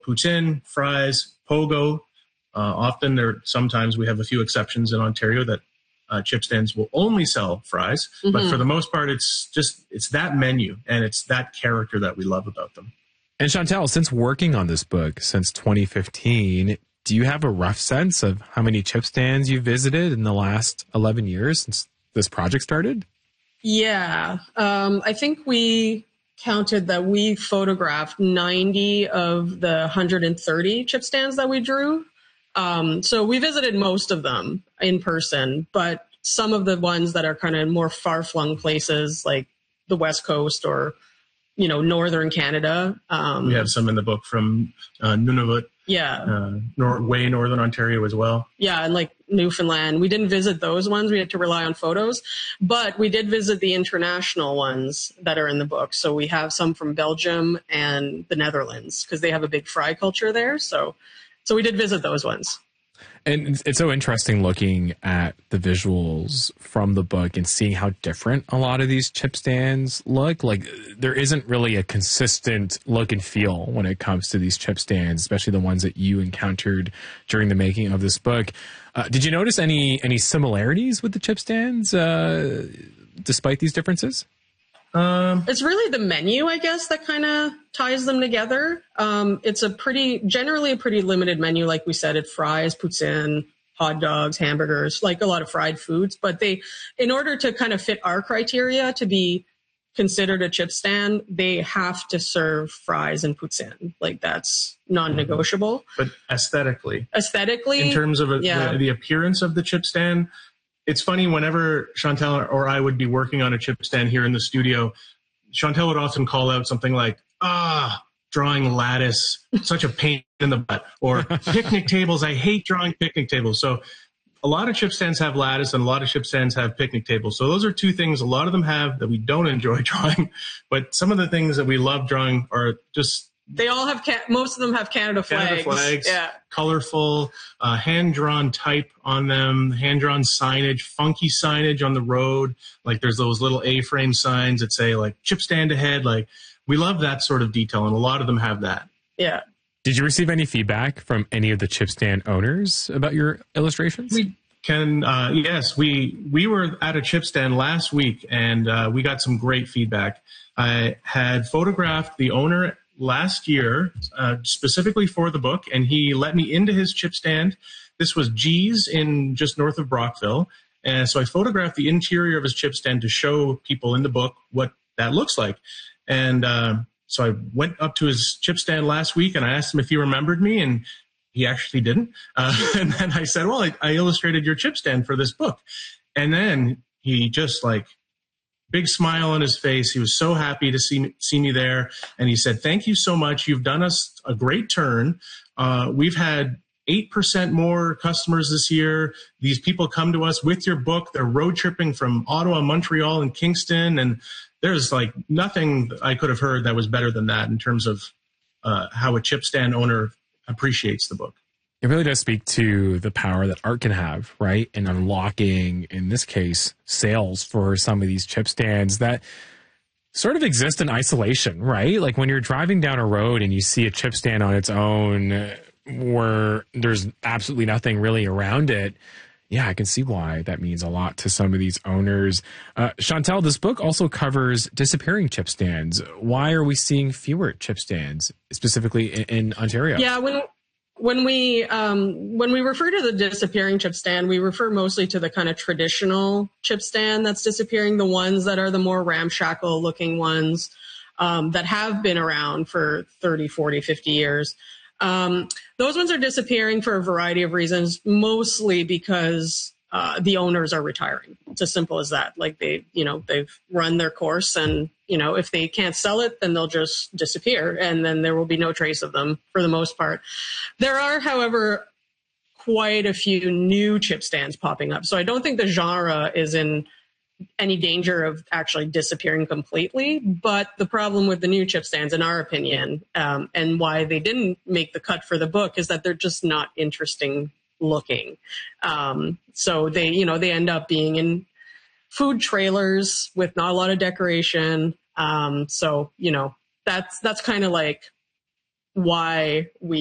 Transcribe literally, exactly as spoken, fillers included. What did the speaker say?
poutine, fries, pogo. Uh, often there, sometimes we have a few exceptions in Ontario that uh, chip stands will only sell fries. Mm-hmm. But for the most part, it's just, it's that menu and it's that character that we love about them. And Chantal, since working on this book since twenty fifteen, do you have a rough sense of how many chip stands you've visited in the last eleven years since this project started? Yeah, um, I think we counted that we photographed ninety of the one hundred thirty chip stands that we drew. Um, so we visited most of them in person, but some of the ones that are kind of more far-flung places like the West Coast or, you know, Northern Canada. Um, we have some in the book from uh, Nunavut. Yeah. Uh, nor- way Northern Ontario as well. Yeah, and like Newfoundland. We didn't visit those ones. We had to rely on photos. But we did visit the international ones that are in the book. So we have some from Belgium and the Netherlands because they have a big fry culture there. So, so we did visit those ones. And it's so interesting looking at the visuals from the book and seeing how different a lot of these chip stands look. Like, there isn't really a consistent look and feel when it comes to these chip stands, especially the ones that you encountered during the making of this book. Uh, did you notice any any similarities with the chip stands, uh, despite these differences? Um, it's really the menu, I guess, that kind of ties them together. Um, it's a pretty, generally a pretty limited menu. Like we said, it fries, poutine, hot dogs, hamburgers, like a lot of fried foods. But they, in order to kind of fit our criteria to be considered a chip stand, they have to serve fries and poutine. Like that's non-negotiable. But aesthetically, aesthetically, in terms of a, yeah. the, the appearance of the chip stand, it's funny, whenever Chantal or I would be working on a chip stand here in the studio, Chantal would often call out something like, ah, drawing lattice, such a pain in the butt, or picnic tables, I hate drawing picnic tables. So a lot of chip stands have lattice and a lot of chip stands have picnic tables. So those are two things a lot of them have that we don't enjoy drawing. But some of the things that we love drawing are just... They all have, ca- most of them have Canada flags. Canada flags, yeah. Colorful, uh, hand-drawn type on them, hand-drawn signage, funky signage on the road. Like there's those little A-frame signs that say like chip stand ahead. Like we love that sort of detail, and a lot of them have that. Yeah. Did you receive any feedback from any of the chip stand owners about your illustrations? We can, uh, yes, we we were at a chip stand last week, and uh, we got some great feedback. I had photographed the owner last year, uh, specifically for the book, and he let me into his chip stand. This was G's in just north of Brockville. And so I photographed the interior of his chip stand to show people in the book what that looks like. And uh, so I went up to his chip stand last week and I asked him if he remembered me, and he actually didn't. Uh, and then I said, well, I, I illustrated your chip stand for this book. And then he just like, big smile on his face. He was so happy to see me, see me there. And he said, thank you so much. You've done us a great turn. Uh, we've had eight percent more customers this year. These people come to us with your book. They're road tripping from Ottawa, Montreal, and Kingston. And there's like nothing I could have heard that was better than that in terms of uh, how a chip stand owner appreciates the book. It really does speak to the power that art can have, right? In unlocking, in this case, sales for some of these chip stands that sort of exist in isolation, right? Like when you're driving down a road and you see a chip stand on its own where there's absolutely nothing really around it. Yeah, I can see why that means a lot to some of these owners. Uh, Chantal, this book also covers disappearing chip stands. Why are we seeing fewer chip stands, specifically in, in Ontario? Yeah, when... When we um, when we refer to the disappearing chip stand, we refer mostly to the kind of traditional chip stand that's disappearing, the ones that are the more ramshackle looking ones um, that have been around for thirty, forty, fifty years. Um, those ones are disappearing for a variety of reasons, mostly because uh, the owners are retiring. It's as simple as that. Like they, you know, they've run their course, and you know, if they can't sell it, then they'll just disappear, and then there will be no trace of them for the most part. There are, however, quite a few new chip stands popping up. So I don't think the genre is in any danger of actually disappearing completely. But the problem with the new chip stands, in our opinion, um, and why they didn't make the cut for the book, is that they're just not interesting looking. Um, so they, you know, they end up being in food trailers with not a lot of decoration. Um, so, you know, that's, that's kind of like why we